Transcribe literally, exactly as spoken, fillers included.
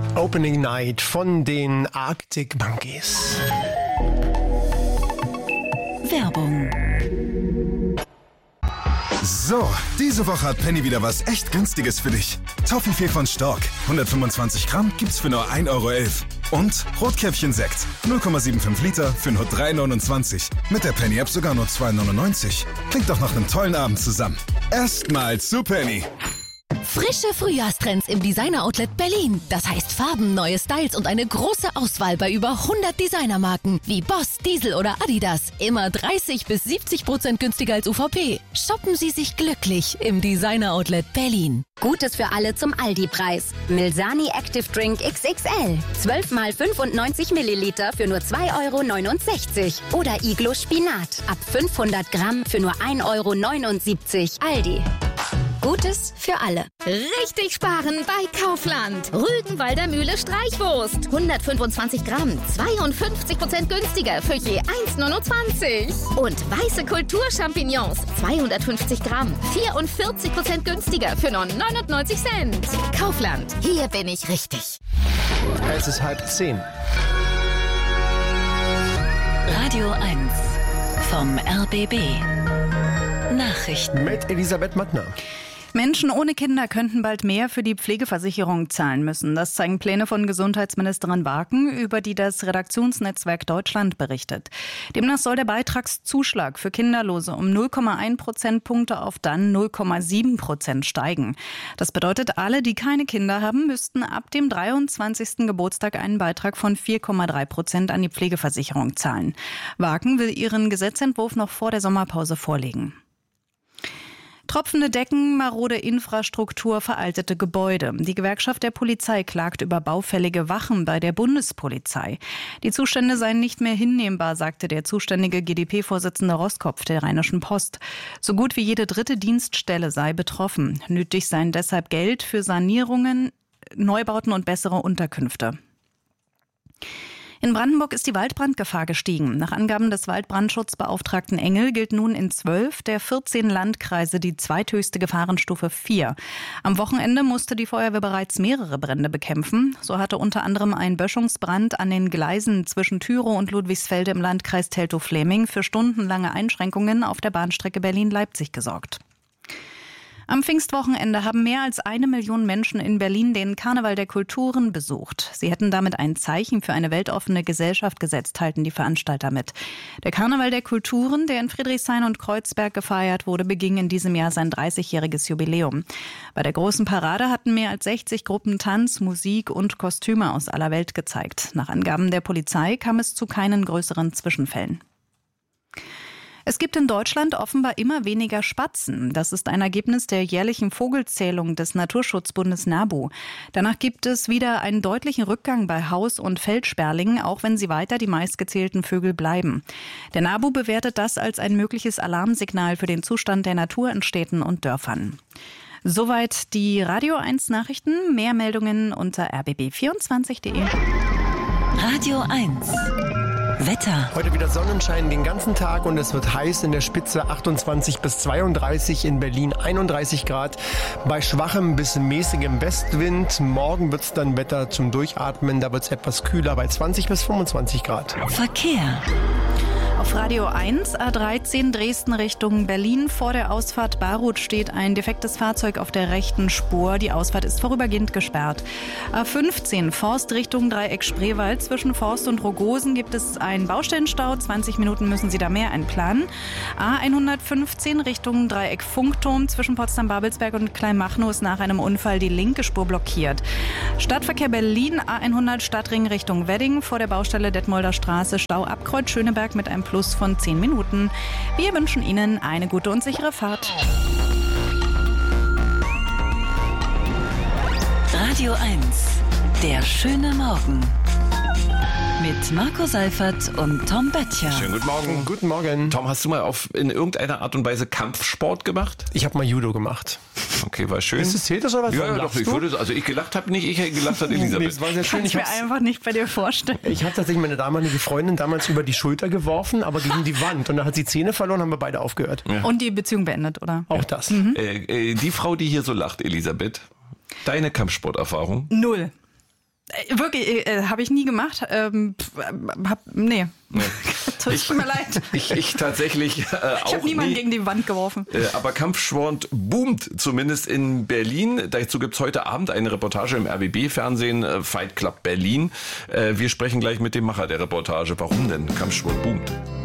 Opening Night von den Arctic Monkeys. Werbung. So, diese Woche hat Penny wieder was echt Günstiges für dich. Toffifee von Stork, hundertfünfundzwanzig Gramm, gibt's für nur ein Euro elf. Und Rotkäppchen-Sekt, null Komma fünfundsiebzig Liter für nur drei neunundzwanzig. Mit der Penny-App sogar nur zwei neunundneunzig. Klingt doch nach einem tollen Abend zusammen. Erstmal zu Penny. Frische Frühjahrstrends im Designer-Outlet Berlin. Das heißt Farben, neue Styles und eine große Auswahl bei über hundert Designermarken wie Boss, Diesel oder Adidas. Immer dreißig bis siebzig Prozent günstiger als U V P. Shoppen Sie sich glücklich im Designer-Outlet Berlin. Gutes für alle zum Aldi-Preis. Milsani Active Drink X X L. zwölf mal fünfundneunzig Milliliter für nur zwei Euro neunundsechzig. Oder Iglo Spinat. Ab fünfhundert Gramm für nur ein Euro neunundsiebzig. Aldi. Gutes für alle. Richtig sparen bei Kaufland. Rügenwalder Mühle Streichwurst. hundertfünfundzwanzig Gramm. zweiundfünfzig Prozent günstiger für je eins neunundzwanzig. Und weiße Kulturchampignons. zweihundertfünfzig Gramm. vierundvierzig Prozent günstiger für nur neunundneunzig Cent. Kaufland. Hier bin ich richtig. Es ist halb zehn. Radio eins vom R B B. Nachrichten Mit Elisabeth Mattner. Menschen ohne Kinder könnten bald mehr für die Pflegeversicherung zahlen müssen. Das zeigen Pläne von Gesundheitsministerin Waken, über die das Redaktionsnetzwerk Deutschland berichtet. Demnach soll der Beitragszuschlag für Kinderlose um null Komma eins Prozentpunkte auf dann null Komma sieben Prozent steigen. Das bedeutet, alle, die keine Kinder haben, müssten ab dem dreiundzwanzigsten Geburtstag einen Beitrag von vier Komma drei Prozent an die Pflegeversicherung zahlen. Waken will ihren Gesetzentwurf noch vor der Sommerpause vorlegen. Tropfende Decken, marode Infrastruktur, veraltete Gebäude. Die Gewerkschaft der Polizei klagt über baufällige Wachen bei der Bundespolizei. Die Zustände seien nicht mehr hinnehmbar, sagte der zuständige G d P-Vorsitzende Roskopf der Rheinischen Post. So gut wie jede dritte Dienststelle sei betroffen. Nötig seien deshalb Geld für Sanierungen, Neubauten und bessere Unterkünfte. In Brandenburg ist die Waldbrandgefahr gestiegen. Nach Angaben des Waldbrandschutzbeauftragten Engel gilt nun in zwölf der vierzehn Landkreise die zweithöchste Gefahrenstufe vier. Am Wochenende musste die Feuerwehr bereits mehrere Brände bekämpfen. So hatte unter anderem ein Böschungsbrand an den Gleisen zwischen Thürow und Ludwigsfelde im Landkreis Teltow-Fläming für stundenlange Einschränkungen auf der Bahnstrecke Berlin-Leipzig gesorgt. Am Pfingstwochenende haben mehr als eine Million Menschen in Berlin den Karneval der Kulturen besucht. Sie hätten damit ein Zeichen für eine weltoffene Gesellschaft gesetzt, halten die Veranstalter mit. Der Karneval der Kulturen, der in Friedrichshain und Kreuzberg gefeiert wurde, beging in diesem Jahr sein dreißigjähriges Jubiläum. Bei der großen Parade hatten mehr als sechzig Gruppen Tanz, Musik und Kostüme aus aller Welt gezeigt. Nach Angaben der Polizei kam es zu keinen größeren Zwischenfällen. Es gibt in Deutschland offenbar immer weniger Spatzen. Das ist ein Ergebnis der jährlichen Vogelzählung des Naturschutzbundes NABU. Danach gibt es wieder einen deutlichen Rückgang bei Haus- und Feldsperlingen, auch wenn sie weiter die meistgezählten Vögel bleiben. Der NABU bewertet das als ein mögliches Alarmsignal für den Zustand der Natur in Städten und Dörfern. Soweit die Radio eins Nachrichten. Mehr Meldungen unter r b b vierundzwanzig punkt d e. Radio eins Wetter. Heute wieder Sonnenschein den ganzen Tag und es wird heiß in der Spitze, achtundzwanzig bis zweiunddreißig, in Berlin einunddreißig Grad, bei schwachem bis mäßigem Westwind. Morgen wird es dann Wetter zum Durchatmen, da wird es etwas kühler bei zwanzig bis fünfundzwanzig Grad. Verkehr. Auf Radio eins, A dreizehn Dresden Richtung Berlin. Vor der Ausfahrt Baruth steht ein defektes Fahrzeug auf der rechten Spur. Die Ausfahrt ist vorübergehend gesperrt. A fünfzehn Forst Richtung Dreieck Spreewald. Zwischen Forst und Rogosen gibt es einen Baustellenstau. zwanzig Minuten müssen Sie da mehr einplanen. A hundertfünfzehn Richtung Dreieck Funkturm. Zwischen Potsdam-Babelsberg und Kleinmachnow ist nach einem Unfall die linke Spur blockiert. Stadtverkehr Berlin, A hundert Stadtring Richtung Wedding. Vor der Baustelle Detmolder Straße Stau ab Kreuz Schöneberg mit einem Plus von zehn Minuten. Wir wünschen Ihnen eine gute und sichere Fahrt. Radio eins, der schöne Morgen. Mit Marco Seifert und Tom Böttcher. Schönen guten Morgen. Guten Morgen. Tom, hast du mal auf, in irgendeiner Art und Weise Kampfsport gemacht? Ich habe mal Judo gemacht. Okay, war schön. Ist das, zählt das oder was? Ja, ja doch, ich würde, also ich gelacht habe nicht, ich gelacht hat Elisabeth. Nee, das war sehr schön. Kannst Ich mir hab's- einfach nicht bei dir vorstellen. Ich habe tatsächlich meine damalige Freundin damals über die Schulter geworfen, aber gegen die Wand. Und dann hat sie Zähne verloren, haben wir beide aufgehört. Ja. Und die Beziehung beendet, oder? Auch das. Äh, äh, die Frau, die hier so lacht, Elisabeth, deine Kampfsporterfahrung? Null. Äh, wirklich, äh, habe ich nie gemacht. Ähm, hab, nee. Nee. Tut Ich- mir leid. Ich, ich tatsächlich äh, auch Ich habe niemanden nie. gegen die Wand geworfen. Äh, aber Kampfsport boomt, zumindest in Berlin. Dazu gibt's heute Abend eine Reportage im R B B-Fernsehen, äh, Fight Club Berlin. Äh, wir sprechen gleich mit dem Macher der Reportage. Warum denn Kampfsport boomt?